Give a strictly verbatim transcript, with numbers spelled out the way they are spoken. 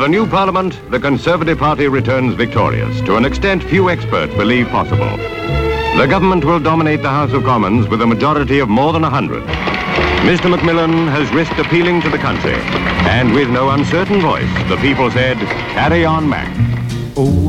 With a new Parliament, the Conservative Party returns victorious, to an extent few experts believe possible. The government will dominate the House of Commons with a majority of more than a hundred. Mister Macmillan has risked appealing to the country, and with no uncertain voice, the people said, "Carry on, Mac." Oh,